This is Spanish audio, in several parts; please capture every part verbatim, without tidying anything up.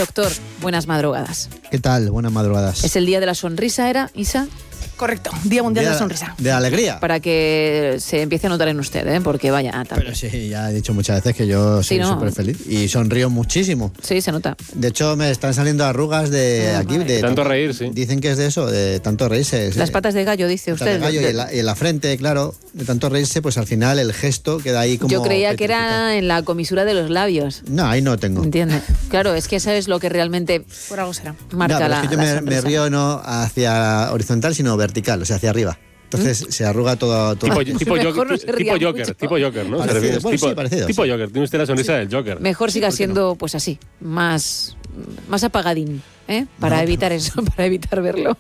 Doctor, buenas madrugadas. ¿Qué tal? Buenas madrugadas. Es el día de la sonrisa, ¿era, Isa? Correcto, Día Mundial de de la Sonrisa. De la alegría. Para que se empiece a notar en usted, ¿eh? Porque vaya... También. Pero sí, ya he dicho muchas veces que yo soy Sí, súper ¿no? feliz y sonrío muchísimo. Sí, se nota. De hecho, me están saliendo arrugas de Ah, aquí. vale. De Tanto reír, sí. Dicen que es de eso, de tanto reírse. Las patas de gallo, dice Patas de usted. gallo De- y en, la, y en la frente, claro. De tanto reírse, pues al final el gesto queda ahí como... Yo creía que petrificado. era en la comisura de los labios. No, ahí no tengo. ¿Entiende? Claro, es que eso es lo que realmente Por algo será. marca No, pero la, es que yo la me, me sonrisa. río no hacia horizontal, sino vertical, o sea, hacia arriba. Entonces se arruga todo... todo Tipo, tipo, Mejor Joker, no se tipo ría Joker, mucho. tipo Joker, ¿no? Parecido, ¿Te refieres? bueno, tipo, sí, parecido, tipo sí. Joker, tiene usted la sonrisa del Joker. Mejor siga ¿por qué no? siendo, pues así, más, más apagadín, ¿eh? Para No, evitar eso, para evitar verlo.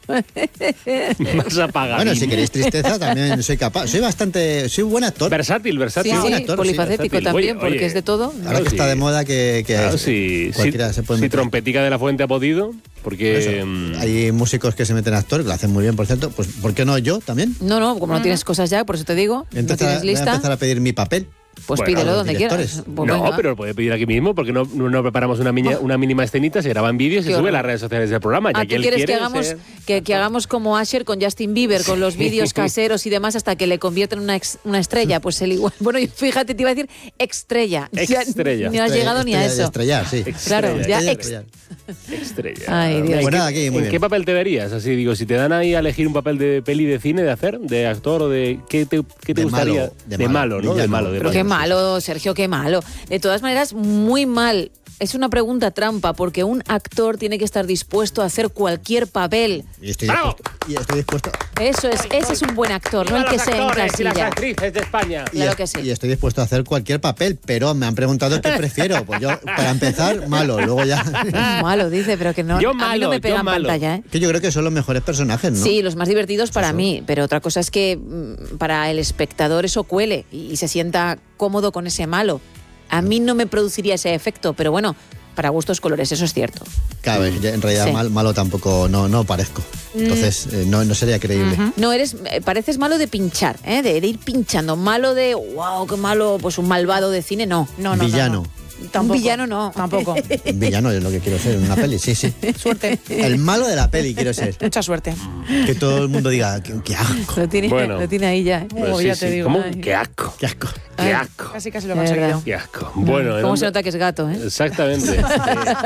Más apagado. Bueno, si queréis tristeza también soy capaz. Soy bastante... Soy buen actor. Versátil, Sí, versátil. sí, buen actor, sí, polifacético versátil. también, Oye, porque oye. es de todo. Ahora Claro, que está sí. de moda que, que Claro, si, cualquiera si, se puede si meter. Trompetica de la Fuente ha podido, porque... Eso. mm, Hay músicos que se meten a actores, que lo hacen muy bien, por cierto. Pues, ¿por qué no yo también? No, no, como no tienes cosas ya, por eso te digo, no Entonces tienes voy a lista, empezar a pedir mi papel. pues Bueno, pídelo los donde directores. quieras. Pues no, venga. pero lo puede pedir aquí mismo, porque no, no, no preparamos una, miña- una mínima escenita, se graban vídeos y Qué se sube a horror. las redes sociales del programa. Ah, Ya ¿tú que él quieres que quiere hagamos, ser- que, que hagamos como Asher con Justin Bieber, con los vídeos caseros y demás, hasta que le convierten en una, ex- una estrella? Pues él igual. Bueno, yo, fíjate, te iba a decir estrella. Ya Estrella. ni has Estrella- llegado ni a estrella de eso. Estrellar, sí. Claro, Estrella, ya Estrella de ex- estrellar. Estrella. Ay, Dios. ¿En Pues qué- nada, aquí, muy ¿En bien. qué papel te verías? Así digo, si te dan ahí a elegir un papel de peli de cine de hacer, de actor o de qué te, qué te De gustaría, malo, de de malo, malo, ¿no? De villano. malo, de Pero malo. qué malo, Sergio, qué malo. De todas maneras, muy mal. Es una pregunta trampa, porque un actor tiene que estar dispuesto a hacer cualquier papel. Y estoy ¡Bravo! dispuesto. Y estoy dispuesto. Eso es, ese es un buen actor, no el que se y las encasilla. actrices de España. y Claro es- que sí. Y estoy dispuesto a hacer cualquier papel, pero me han preguntado qué prefiero. Pues yo, para empezar, malo. Luego ya. Malo, dice, pero que no. Yo a mí no malo, me yo pega en malo. pantalla, ¿eh? Que yo creo que son los mejores personajes, ¿no? Sí, los más divertidos para Eso. mí, pero otra cosa es que mm, para el espectador eso cuele y, y se sienta cómodo con ese malo. A mí no me produciría ese efecto, pero bueno, para gustos colores, eso es cierto. Claro, yo en realidad Sí. mal- malo tampoco no, no parezco. Entonces, eh, no, no sería creíble. No eres, eh, pareces malo de pinchar, ¿eh? de, de ir pinchando. Malo de, wow, qué malo, pues un malvado de cine, no. No, no, Villano. no, no. Tampoco. Un villano no. Tampoco. Un villano es lo que quiero ser en una peli, sí, sí. Suerte. El malo de la peli quiero ser. Mucha suerte. Que todo el mundo diga, qué, qué asco, Lo tiene, Bueno. lo tiene ahí ya. ¿eh? Pues Oh, sí, ya sí. te digo. ¿Cómo? Ay. Qué asco. qué asco. Qué Ay. asco. Casi casi lo he De verdad. conseguido. Qué asco. Bueno, ¿Cómo en se onda- nota que es gato, eh? Exactamente. Eh,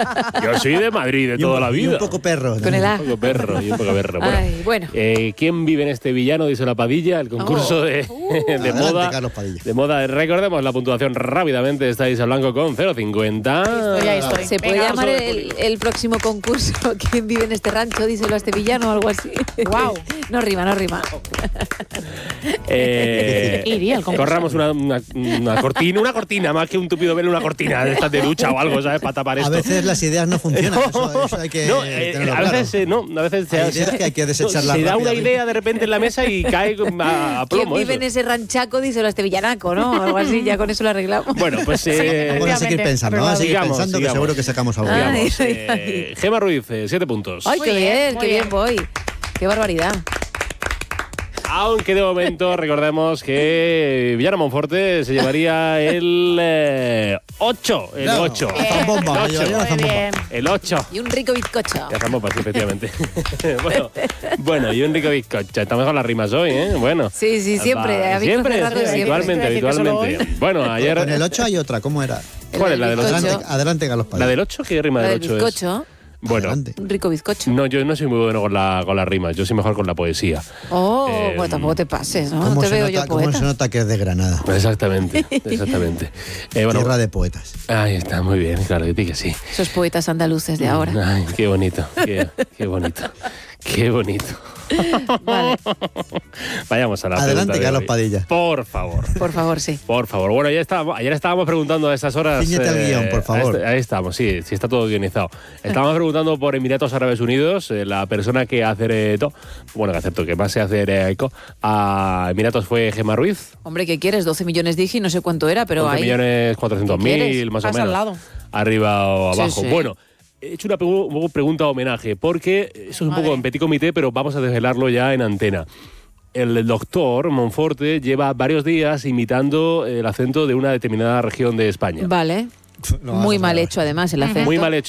Yo soy de Madrid de Y un- toda la y vida. un poco perro. Con el A. Un poco perro y un poco perro. Bueno, Ay, bueno. eh, ¿quién vive en este villano? Dice la Padilla, el concurso Oh. de, de Adelante, moda. Carlos Padilla. De moda. Recordemos la puntuación rápidamente. Estáis a blanco con cero coma cincuenta. Estoy ahí, estoy. ¿Se puede Venga, llamar vamos a ver, el, el próximo concurso ¿Quién vive en este rancho? Díselo a este villano o algo así. Guau. No rima, no rima. Eh, Iría el concurso. corramos una, una, una cortina, una cortina, más que un tupido velo, una cortina de estas de ducha o algo, ¿sabes? Para tapar esto. A veces las ideas no funcionan. Eso, eso hay que no, eh, tenerlo a veces claro. eh, no, a veces se, Hay ideas que hay que desecharlas se da una rápidamente. idea de repente en la mesa y cae a, a ¿Quién plomo. vive eso. en ese ranchaco? Díselo a este villanaco, ¿no? O algo así, ya con eso lo arreglamos. Bueno, pues eh, Vamos a seguir Efectivamente, pensando, vamos a seguir sigamos, pensando sigamos. que seguro que sacamos algo. Ay. digamos, eh, Gema Ruiz, eh, siete puntos. Ay, Muy qué bien, bien, muy qué bien bien. voy. Qué barbaridad. Aunque de momento recordemos que Villano Monforte se llevaría el eh, ocho. El Bravo. ocho. La zambomba, me El llevaría la ocho. Muy zambomba. bien. El ocho. Y un rico bizcocho. Ya estamos, sí, efectivamente. bueno, bueno, y un rico bizcocho. Estamos con las rimas hoy, ¿eh? Bueno. Sí, sí, siempre. Va, A mí siempre, José Largo sí, siempre. habitualmente, Decir que solo habitualmente. Bueno, ayer. Con el ocho hay otra, ¿cómo era? ¿Cuál es la del ocho? bizcocho. Adelante, adelante Carlos Padilla. ¿La del ocho? ¿Qué rima La del del ocho es? bizcocho. Bueno, Adelante. Un rico bizcocho. no, yo no soy muy bueno con, la, con las rimas. Yo soy mejor con la poesía. Oh, Eh, bueno, tampoco te pases, ¿no? No ¿Cómo, te se veo nota, yo cómo poeta. se nota que es de Granada? Exactamente, exactamente. Eh, bueno, Tierra de poetas. ahí está, muy bien, claro, que sí que sí. Esos poetas andaluces de ahora. Ay, qué bonito, qué, qué bonito, qué bonito. Vale, Vayamos a la Adelante, pregunta de Carlos hoy. Padilla. Por favor. por favor, sí. Por favor. Bueno, ya estábamos, ayer estábamos preguntando a estas horas. Cíñete al guión, por favor. Ahí, ahí estamos, sí, sí está todo guionizado. Estábamos preguntando por Emiratos Árabes Unidos, eh, la persona que acertó, bueno, que acertó, que más se hace eco a Emiratos fue Gema Ruiz. Hombre, ¿qué quieres? doce millones dije y no sé cuánto era, pero once ahí... millones cuatrocientos ¿Qué mil, quieres? más o Pasa al menos. lado. Arriba o Sí, abajo. sí. Bueno, he hecho una pregu- una pregunta homenaje, porque eso es un Madre. poco en petit comité, pero vamos a desvelarlo ya en antena. El doctor Monforte lleva varios días imitando el acento de una determinada región de España. Vale. Lo Muy vas a mal ver. hecho, además, el acento. Muy mal hecho.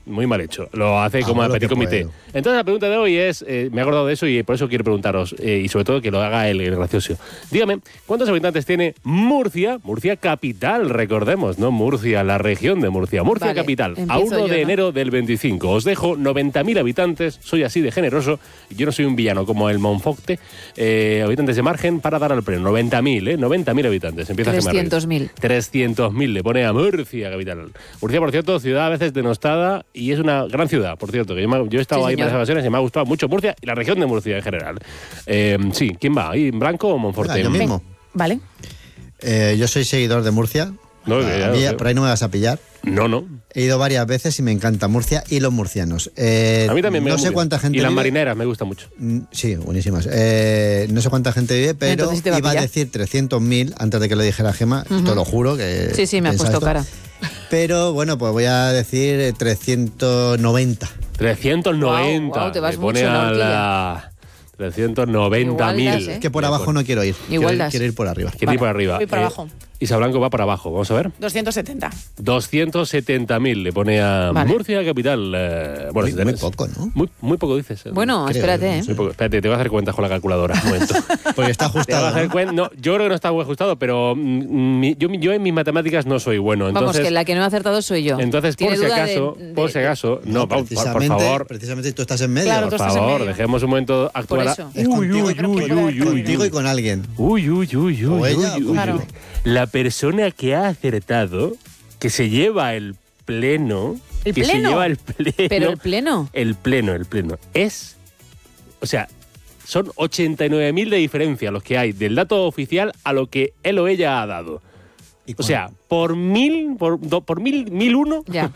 muy mal hecho. Lo hace Hago como el lo petit que comité. puedo. Entonces la pregunta de hoy es, eh, me he acordado de eso y por eso quiero preguntaros, eh, y sobre todo que lo haga el, el gracioso. Dígame, ¿cuántos habitantes tiene Murcia? Murcia capital, recordemos, ¿no? Murcia, la región de Murcia. Murcia Vale, capital, a empiezo uno yo, de ¿no? enero del veinticinco. Os dejo noventa mil habitantes, soy así de generoso, yo no soy un villano como el Monfocte, eh, habitantes de margen para dar al pleno. noventa mil, ¿eh? noventa mil habitantes. Empieza trescientos mil. trescientos mil le pone a Murcia capital. Murcia, por cierto, ciudad a veces denostada y es una gran ciudad, por cierto, que yo, me- yo he estado Sí, ahí señor. en las vacaciones y me ha gustado mucho Murcia y la región de Murcia en general. Eh, sí, ¿quién va? ¿Ahí, Blanco o Monforte? Venga, yo mismo. Vale. Eh, yo soy seguidor de Murcia. No, A ya, mí, ya. por ahí no me vas a pillar. No, no. He ido varias veces y me encanta Murcia y los murcianos. Eh, A mí también me No gusta sé mucho. cuánta gente Y las vive. marineras me gustan mucho. Mm, Sí, buenísimas. Eh, no sé cuánta gente vive, pero Entonces te va a iba a pillar. decir trescientos mil antes de que lo dijera Gema. Te lo juro que. Sí, sí, me ha pensaba puesto cara. Pero bueno, pues voy a decir eh, trescientos noventa. trescientos noventa. Guau, guau, te vas le pone mucho en la a horquilla. la trescientos noventa mil. Igual das, ¿eh? Que por abajo no quiero ir. Igual quiero, das. quiero ir por arriba. Quiero ir por arriba. voy por Eh, abajo. Isa Blanco va para abajo. Vamos a ver. doscientos setenta. doscientos setenta mil le pone a Vale. Murcia capital. Eh, bueno, Muy- si tenés- muy poco, ¿no? Muy, muy poco dices. eh. Bueno, Creo, espérate, ¿eh? no Muy poco. Espérate, te voy a hacer cuentas con la calculadora. Un momento. Porque está Te voy a ajustado. hacer ¿no? cuen- no, yo creo que no está muy ajustado, pero mm, mi- yo, yo en mis matemáticas no soy bueno. Vamos, Entonces, que la que no he acertado soy yo. entonces por ¿Tiene si duda de- acaso, de- por si acaso, no, por, por- por precisamente, favor, precisamente tú estás en medio. Claro, por tú estás en favor, medio. dejemos un momento actuar. a- eso. Es Uy, contigo, uy, y- uy, con- uy, uy, contigo uy. y con alguien. Uy, uy, uy, uy, O ella, uy, uy, claro. uy. La persona que ha acertado, que se lleva el pleno, ¿El que pleno? se lleva el pleno, Pero el pleno. el pleno, el pleno, es, o sea, son ochenta y nueve mil de diferencia los que hay del dato oficial a lo que él o ella ha dado. ¿Y O sea, por mil, por, do- por mil, mil uno, Ya.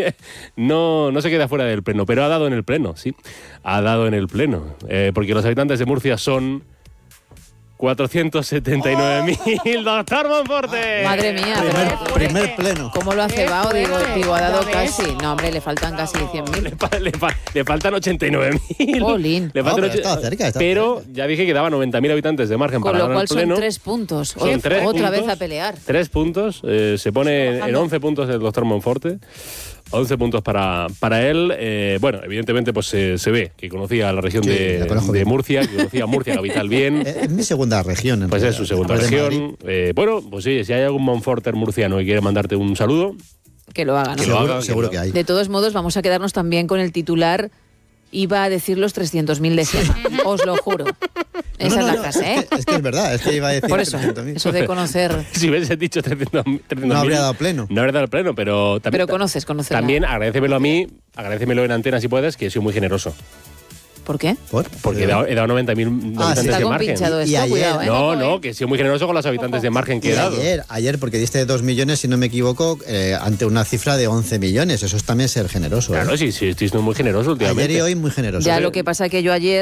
no, no se queda fuera del pleno, pero ha dado en el pleno, sí. Ha dado en el pleno. Eh, porque los habitantes de Murcia son cuatrocientos setenta y nueve mil. ¡Doctor Monforte! Madre mía, Primer, pero- primer pleno. ¿Cómo lo ha Qué cebado? Digo, fuerte. digo, ha dado Ya ves. casi. No, hombre, le faltan casi cien Le, mil. fa- le fa- le faltan ochenta y nueve mil. Jolín. Le No, faltan pero och- estaba cerca, estaba Pero cerca. ya dije que daba noventa mil habitantes de margen Con para lo ganar cual el son pleno. tres puntos. Son Ot- tres Otra puntos. vez a pelear. Tres puntos. eh, se pone en bajando. once puntos el doctor Monforte. once puntos para, para él. Eh, bueno, evidentemente pues se, se ve que conocía la región Sí, de, la conozco de bien. Murcia, que conocía Murcia capital bien. Eh, Es mi segunda región. en Pues es realidad, su segunda después de Madrid. región. Eh, bueno, pues sí, si hay algún Monforter murciano y quiere mandarte un saludo, Que lo haga, ¿no? Que lo Seguro, haga, que seguro lo que haga. hay. De todos modos, vamos a quedarnos también con el titular. Iba a decir los trescientos mil de Sema. Os lo juro. No, Esa no, es la no, frase, es ¿eh? que- Es que es verdad, es que iba a decir Por eso, trescientos mil. eso de conocer. si hubiese dicho trescientos mil, No habría dado pleno. No habría dado pleno, pero también. Pero conoces, conoces. la- También agradecemelo a mí, agradecemelo en antena si puedes, que he sido muy generoso. ¿Por qué? ¿Por? Porque he dado, he dado noventa mil Ah, habitantes sí. Está de margen. compinchado Y esto, ayer- cuidado, ¿eh? No, Ojo, no, ¿eh? que he sido muy generoso con los habitantes de margen que Y he dado. ayer, ayer, porque diste dos millones, si no me equivoco, eh, ante una cifra de once millones. Eso es también ser generoso. ¿eh? Claro, sí, sí, estoy siendo muy generoso últimamente. Ayer y hoy muy generoso. Ya sí. lo que pasa que yo ayer